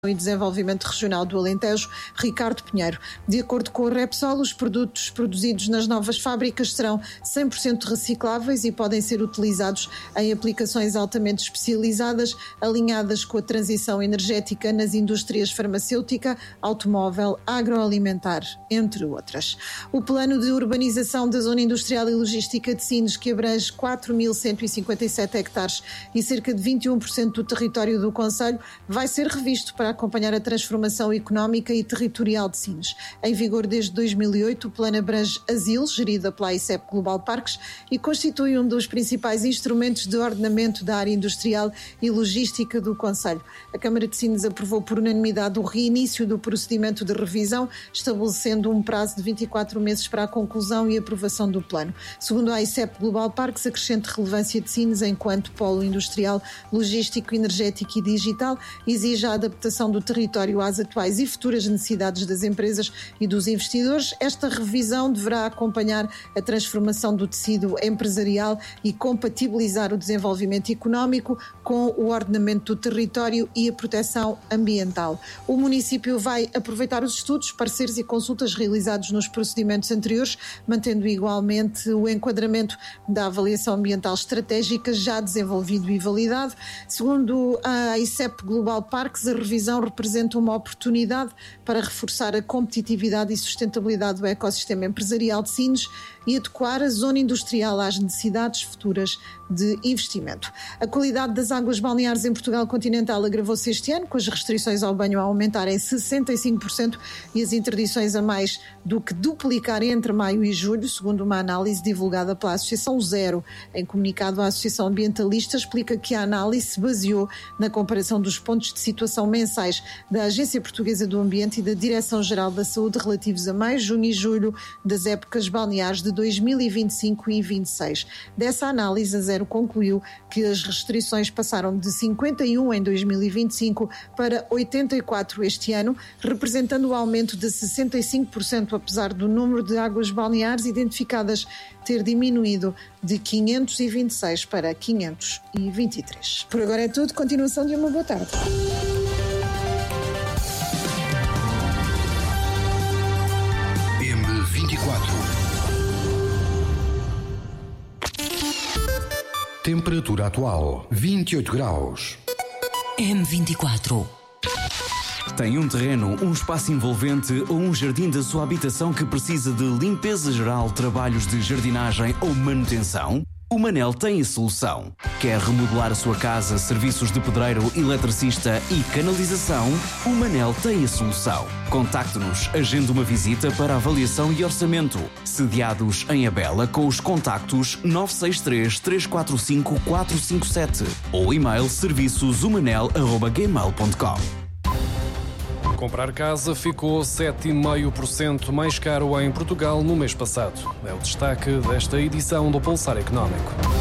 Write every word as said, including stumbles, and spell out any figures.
e Desenvolvimento Regional do Alentejo, Ricardo Pinheiro. De acordo com a Repsol, os produtos produzidos nas novas fábricas serão cem por cento recicláveis e podem ser utilizados em aplicações altamente especializadas, alinhadas com a transição energética nas indústrias farmacêutica, automóvel, agroalimentar, entre outras. O plano de urbanização da Zona Industrial e Logística de Sines, que abrange quatro mil cento e cinquenta e sete hectares e cerca de vinte e um por cento do território do concelho, vai ser revisto para acompanhar a transformação económica e territorial de Sines. Em vigor desde dois mil e oito, o plano abrange Asil, gerida pela I C E P Global Parques, e constitui um dos principais instrumentos de ordenamento da área industrial e logística do concelho. A Câmara de Sines aprovou por unanimidade o reinício do procedimento de revisão, estabelecendo um prazo de vinte e quatro meses para a conclusão e aprovação do plano. Segundo a I C E P Global Parques, a crescente relevância de Sines enquanto polo industrial, logístico, energético e digital exige a adaptação do território às atuais e futuras necessidades das empresas e dos investidores. Esta revisão deverá acompanhar a transformação do tecido empresarial e compatibilizar o desenvolvimento económico com o ordenamento do território e a proteção ambiental. O município vai aproveitar os estudos, pareceres e consultas realizados nos procedimentos anteriores, mantendo igualmente o enquadramento da avaliação ambiental estratégica já desenvolvido e validado. Segundo a I C E P Global Parques, a revisão representa uma oportunidade para reforçar a competitividade e sustentabilidade do ecossistema empresarial de Sines e adequar a zona industrial às necessidades futuras de investimento. A qualidade das águas balneares em Portugal continental agravou-se este ano, com as restrições ao banho a aumentarem sessenta e cinco por cento e as interdições a mais do que duplicar entre maio e julho, segundo uma análise divulgada pela Associação Zero. Em comunicado, a Associação Ambientalista explica que a análise se baseou na comparação dos pontos de situação mensais da Agência Portuguesa do Ambiente e da Direção-Geral da Saúde relativos a maio, junho e julho das épocas balneares de dois mil e vinte e cinco e vinte e seis. Dessa análise, a Zero concluiu que as restrições passaram de cinquenta e um em dois mil e vinte e cinco para oitenta e quatro este ano, representando o aumento de sessenta e cinco por cento, apesar do número de águas balneares identificadas ter diminuído de quinhentos e vinte e seis para quinhentos e vinte e três. Por agora é tudo. Continuação de uma boa tarde. M vinte e quatro. Temperatura atual vinte e oito graus. M vinte e quatro. Tem um terreno, um espaço envolvente ou um jardim da sua habitação que precisa de limpeza geral, trabalhos de jardinagem ou manutenção? O Manel tem a solução. Quer remodelar a sua casa, serviços de pedreiro, eletricista e canalização? O Manel tem a solução. Contacte-nos, agende uma visita para avaliação e orçamento. Sediados em Abela com os contactos nove seis três, três quatro cinco, quatro cinco sete ou e-mail serviços umanel arroba gmail ponto com. Comprar casa ficou sete vírgula cinco por cento mais caro em Portugal no mês passado. É o destaque desta edição do Pulsar Económico.